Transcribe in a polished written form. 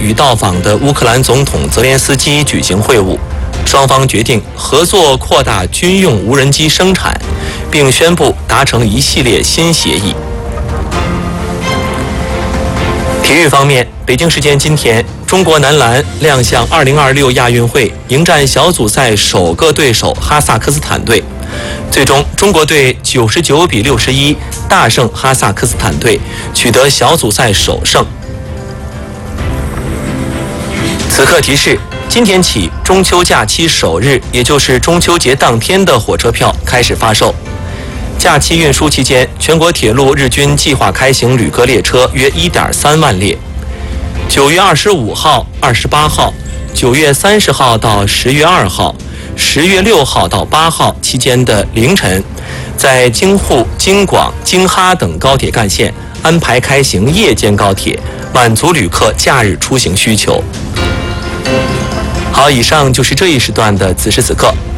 与到访的乌克兰总统泽连斯基举行会晤，双方决定合作扩大军用无人机生产，并宣布达成一系列新协议。体育方面，北京时间今天，中国男篮亮相2026亚运会，迎战小组赛首个对手哈萨克斯坦队。最终，中国队99比61大胜哈萨克斯坦队，取得小组赛首胜。此刻提示：今天起，中秋假期首日，也就是中秋节当天的火车票开始发售。假期运输期间，全国铁路日均计划开行旅客列车约1.3万列。9月25号、28号、9月30号到10月2号、10月6号到8号期间的凌晨，在京沪、京广、京哈等高铁干线安排开行夜间高铁，满足旅客假日出行需求。好，以上就是这一时段的此时此刻。